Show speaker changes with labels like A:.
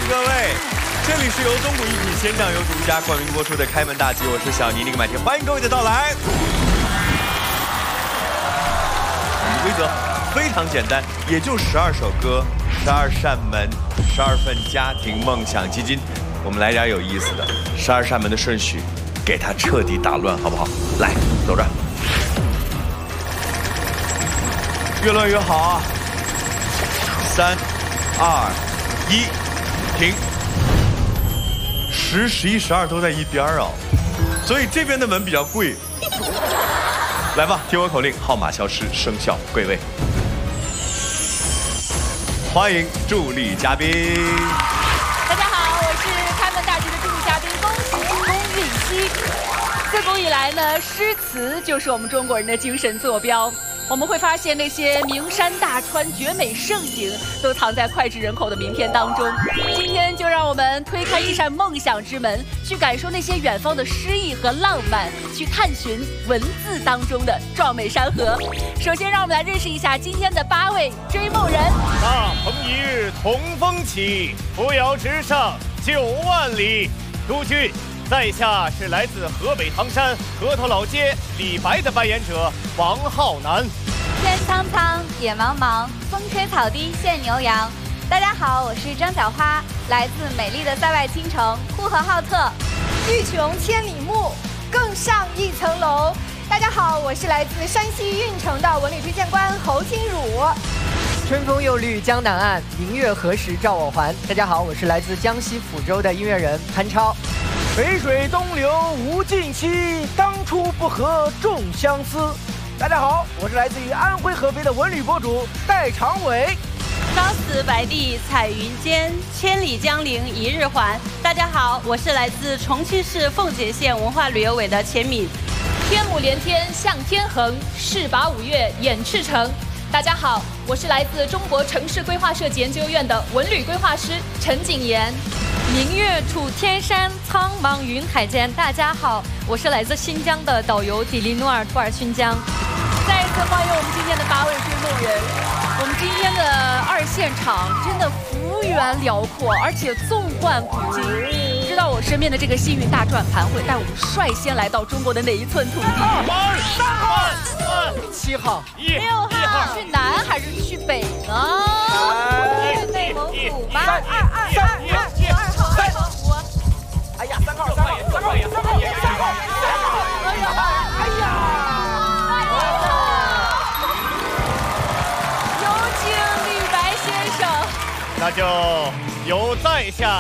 A: 各位，这里是由东谷一品鲜酱油独家冠名播出的开门大吉，我是小倪，那个麦田，欢迎各位的到来。规则非常简单，也就12首歌，12扇门，12份家庭梦想基金。我们来点有意思的，12扇门的顺序，给它彻底打乱，好不好？来，走着，越乱越好啊！3、2、1，停。10、11、12都在一边啊，所以这边的门比较贵。来吧，听我口令，号码消失，生效归位。欢迎助力嘉宾。
B: 大家好，我是开门大吉的助力嘉宾龚允熙。自古以来呢，诗词就是我们中国人的精神坐标。我们会发现那些名山大川、绝美胜景，都藏在脍炙人口的名篇当中。今天就让我们推开一扇梦想之门，去感受那些远方的诗意和浪漫，去探寻文字当中的壮美山河。首先，让我们来认识一下今天的8位追梦人。
C: 大鹏一日同风起，扶摇直上9万里。督军，在下是来自河北唐山河头老街李白的扮演者王浩南。
D: 天苍苍，野茫茫，风吹草低见牛羊。大家好，我是张小花，来自美丽的塞外青城呼和浩特。
E: 欲穷千里目，更上一层楼。大家好，我是来自山西运城的文旅推荐官侯清汝。
F: 春风又绿江南岸，明月何时照我还。大家好，我是来自江西抚州的音乐人潘超。
G: 北水东流无尽期，当初不和众相思。大家好，我是来自于安徽合肥的文旅博主戴长伟。
H: 朝辞白帝彩云间，千里江陵一日还。大家好，我是来自重庆市奉节县文化旅游委的钱敏。
B: 天母连天向天横，势拔五岳掩赤城。大家好，我是来自中国城市规划设计研究院的文旅规划师陈景妍。
I: 明月处天山，苍茫云海间。大家好，我是来自新疆的导游迪丽努尔·图尔勋江。
B: 再一次欢迎我们今天的8位追梦人。我们今天的2线场真的幅员辽阔，而且纵贯古今。不知道我身边的这个幸运大转盘会带我们率先来到中国的哪一寸土地
G: ？7号、
B: 6号，去南还是去北呢？
D: 去内蒙古吗
E: ？2号。
G: 哎呀，3号，
B: 有请李白先生。
C: 那就由在下